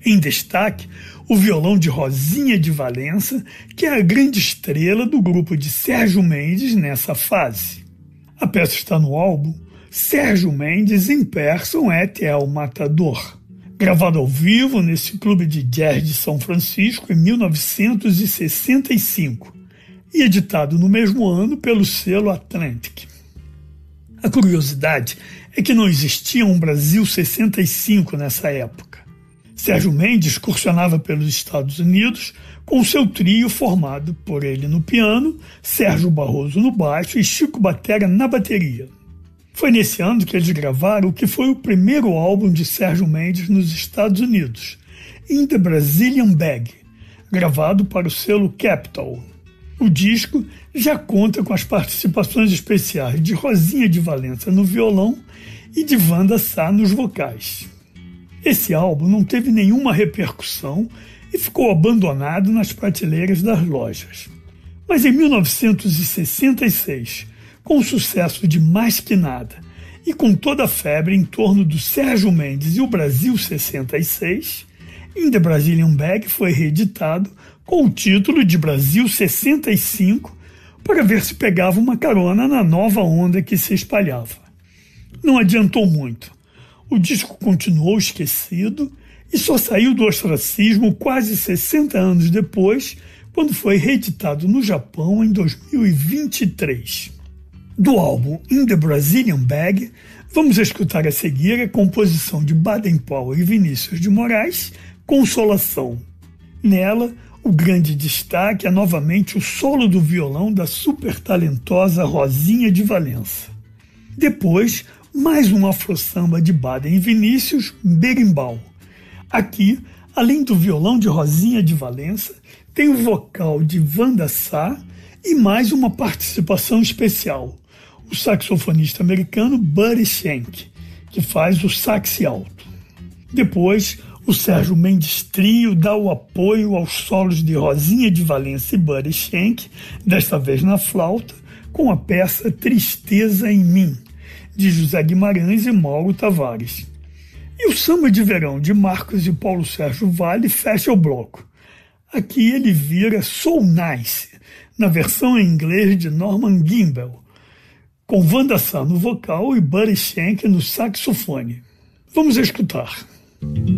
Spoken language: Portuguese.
Em destaque, o violão de Rosinha de Valença, que é a grande estrela do grupo de Sérgio Mendes nessa fase. A peça está no álbum Sérgio Mendes em Person et El Matador, gravado ao vivo nesse clube de jazz de São Francisco em 1965 e editado no mesmo ano pelo selo Atlantic. A curiosidade é que não existia um Brasil 65 nessa época. Sérgio Mendes excursionava pelos Estados Unidos com seu trio formado por ele no piano, Sérgio Barroso no baixo e Chico Batera na bateria. Foi nesse ano que eles gravaram o que foi o primeiro álbum de Sérgio Mendes nos Estados Unidos, In the Brazilian Bag, gravado para o selo Capitol. O disco já conta com as participações especiais de Rosinha de Valença no violão e de Wanda Sá nos vocais. Esse álbum não teve nenhuma repercussão e ficou abandonado nas prateleiras das lojas. Mas em 1966, com o sucesso de Mais Que Nada e com toda a febre em torno do Sérgio Mendes e o Brasil 66, In the Brazilian Bag foi reeditado com o título de Brasil 65 para ver se pegava uma carona na nova onda que se espalhava. Não adiantou muito. O disco continuou esquecido e só saiu do ostracismo quase 60 anos depois, quando foi reeditado no Japão em 2023. Do álbum In the Brazilian Bag, vamos escutar a seguir a composição de Baden Powell e Vinícius de Moraes, Consolação. Nela, o grande destaque é novamente o solo do violão da super talentosa Rosinha de Valença. Depois, mais um afro-samba de Baden e Vinícius, Berimbau. Aqui, além do violão de Rosinha de Valença, tem o vocal de Wanda Sá e mais uma participação especial, o saxofonista americano Buddy Schenck, que faz o sax alto. Depois, o Sérgio Mendes Trio dá o apoio aos solos de Rosinha de Valença e Buddy Schenck, desta vez na flauta, com a peça Tristeza em Mim, de José Guimarães e Mauro Tavares. E o Samba de Verão de Marcos e Paulo Sérgio Vale fecha o bloco. Aqui ele vira Soul Nice, na versão em inglês de Norman Gimbel, com Wanda Sá no vocal e Buddy Schenck no saxofone. Vamos escutar.